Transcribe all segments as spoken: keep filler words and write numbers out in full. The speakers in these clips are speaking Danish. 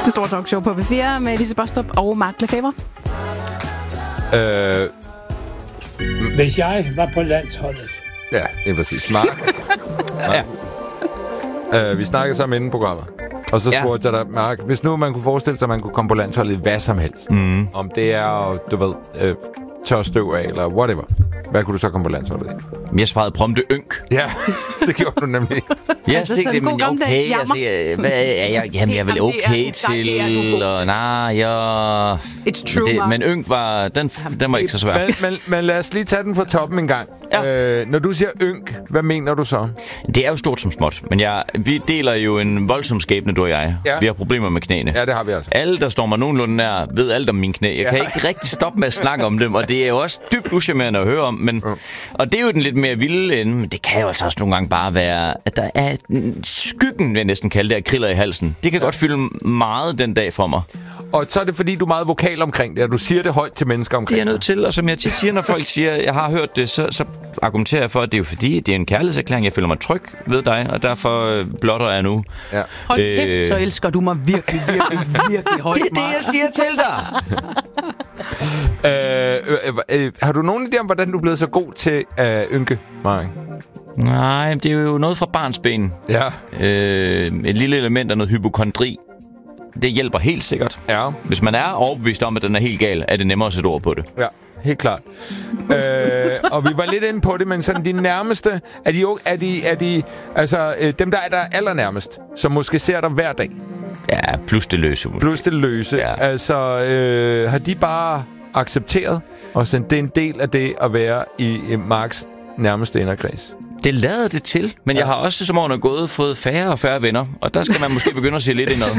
Det store talkshow på P fire med Lise Bostrup og Mark Lefebvre. Øh, Hvis jeg var på landsholdet. ja, det er præcis. Mark. Ja. Øh, vi snakkede sammen inden programmet. Og så Ja. spurgte jeg dig, Mark, hvis nu man kunne forestille sig, at man kunne komme på landsholdet i hvad som helst. Mm. Om det er, du ved, øh, tør støv af, eller whatever. Hvad kunne du så komme på landsholdet i? Jeg svarede prompte ynk. Ja, det gjorde du nemlig. Jeg Altså, altså, sådan det, en god men gammeldags okay, jammer. altså, jeg, hvad er jeg? Jamen, jeg er vel Jamen, det er okay du. Nej, det er du til, god og nej, jeg... It's true, men, Mark. det, men ynk var, den, den var ikke så svær. Men, men, men lad os lige tage den fra toppen en gang. Ja. Øh, når du siger ynk, hvad mener du så? Det er jo stort som småt, men jeg, vi deler jo en voldsom skæbne, du og jeg. Ja. Vi har problemer med knæene. Ja, det har vi altså. Alle, der står mig nogenlunde nær, ved alt om mine knæ. Jeg kan Ja. ikke rigtig stoppe med at snakke om dem, og det er jo også dybt uschammerende at høre om. Men, mm. Og det er jo den lidt mere vilde ende, men det kan jo altså også nogle gange bare være, at der er en skyggen, vil jeg næsten kalde det, af kriller i halsen. Det kan ja. godt fylde meget den dag for mig. Og så er det, fordi du er meget vokal omkring det, og du siger det højt til mennesker omkring Det er jeg nødt til, og som jeg tit siger, når folk siger, at jeg har hørt det, så, så argumenterer jeg for, at det er jo fordi, det er en kærlighedserklæring. Jeg føler mig tryg ved dig, og derfor blotter jeg nu. Ja. Hold kæft, så elsker du mig virkelig, virkelig, virkelig højt, Det er det, jeg siger til dig. øh, øh, øh, har du nogen idé om, hvordan du er blevet så god til øh, ynke, Mark? Nej, det er jo noget fra barnsben. Ja. Øh, et lille element af noget hypokondri. Det hjælper helt sikkert. Ja. Hvis man er overbevist om, at den er helt gal, er det nemmere at sætte ord på det. Ja, helt klart. øh, og vi var lidt inde på det, men sådan de nærmeste, er de, er de, er de altså øh, dem, der er der allernærmest, som måske ser dig hver dag, Ja, plus det løse. Måske. plus det løse, Ja. altså øh, har de bare accepteret, og sådan, det er en del af det at være i, i Marks nærmeste inderkreds? Det lader det til, men ja. jeg har også, som årene er gået, fået færre og færre venner, og der skal man måske begynde at se lidt indad.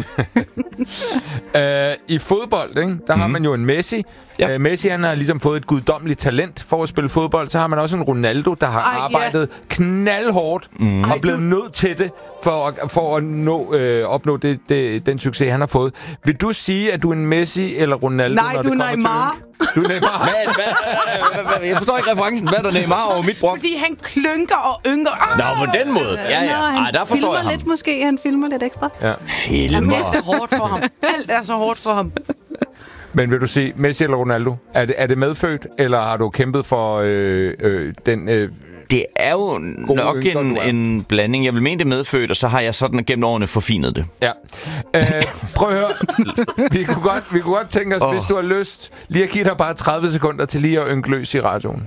Øh, I fodbold, ikke? Der mm. har man jo en Messi. Ja. Øh, Messi, han har ligesom fået et guddommeligt talent for at spille fodbold. Så har man også en Ronaldo, der har Ej, arbejdet ja. knaldhårdt mm. og Ej, blevet du... nødt til det for at, for at nå, øh, opnå det, det, den succes, han har fået. Vil du sige, at du er en Messi eller Ronaldo, Nej, når du det er kommer Neymar. til ynk? Du er Neymar. Hvad, hvad, hvad, hvad, jeg forstår ikke referencen. Hvad er der Neymar over mit brok? Fordi han klynker og ynker. Nå, på den måde. Ja, ja. Nå, han Ej, der forstår filmer jeg ham. lidt måske. Han filmer lidt ekstra. Ja. Filmer. Alt er hårdt for ham. Alt er så hårdt for ham. Men vil du sige, Messi eller Ronaldo? Er det, er det medfødt, eller har du kæmpet for øh, øh, den... Øh, Det er jo nok ynker, en, du er. en blanding. Jeg vil mene det medfødt, og så har jeg sådan gennem årene forfinet det. Ja. Øh, prøv at høre. Vi kunne godt, vi kunne godt tænke os, oh. hvis du har lyst, lige at give dig bare tredive sekunder til lige at ynke løs i radioen.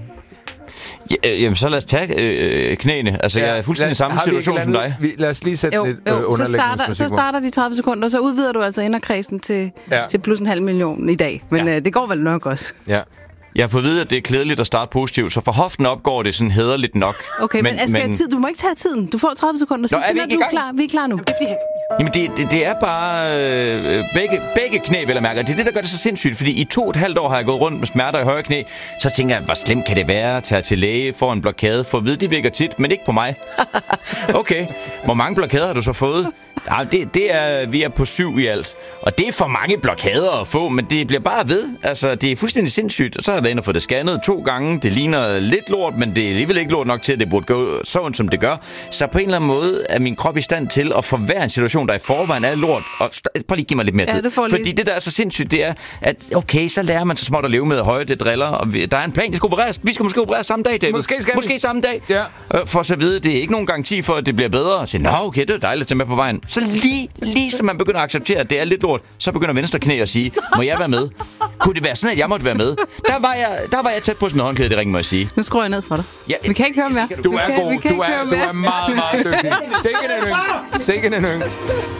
Ja, jamen, så lad os tage øh, knæene. Altså, ja, jeg er fuldstændig i samme har vi situation ikke som andet? dig. Vi, lad os lige sætte Jo, lidt jo øh, så, starter, så musik på. starter de tredive sekunder, og så udvider du altså inderkredsen til, Ja. til plus en halv million i dag. Men Ja. øh, det går vel nok også. Ja. Jeg har fået at vide, at det er klædeligt at starte positivt, så for hoften op går det sådan hæderligt nok. Okay, men, men skal men... tid? Du må ikke tage tiden. Du får tredive sekunder, så Nå, er vi når ikke i du er gang? klar. Vi er klar nu. Jamen, det, det, det er bare øh, begge, begge knæ, vil jeg mærke. Det er det, der gør det så sindssygt, fordi i to og et halvt år har jeg gået rundt med smerter i højre knæ. Så tænker jeg, hvor slemt kan det være at tage til læge, få en blokade, for at vide, det virker tit, men ikke på mig. Okay, hvor mange blokader har du så fået? Ja, det, det er, vi er på syv i alt. Og det er for mange blokader at få, men det bliver bare ved. Altså, det er fuldstændig sindssygt. Og så har jeg været inde og få det scannet to gange. Det ligner lidt lort, men det er alligevel ikke lort nok til, at det burde gå så ondt, som det gør. Så på en eller anden måde er min krop i stand til at forværre en situation, der i forvejen er lort. Og st- prøv lige at give mig lidt mere Ja, tid. det får lige- Fordi det, der er så sindssygt, det er, at okay, så lærer man så småt at leve med høje, det driller. Og vi, der er en plan, det skal opereres. Vi skal måske opereres samme dag, David. Måske skal vi. Måske samme dag. Ja. Øh, For så at vide, det er ikke nogen garanti for, at det bliver bedre. Så nå, okay, det er dejligt at tage med på vejen. Så lige, lige så man begynder at acceptere, at det er lidt lort, så begynder venstre knæ at sige, må jeg være med? Kunne det være sådan, at jeg måtte være med? Der var jeg, der var jeg tæt på sådan en håndklæde, det ring, må jeg sige. Nu skruer jeg ned for dig. Ja, Vi kan ikke høre mere. Du Vi er kan, god. vi kan Du ikke er, høre du mere. er meget, meget dygtig. Sikke en ynk. Sikke en ynk.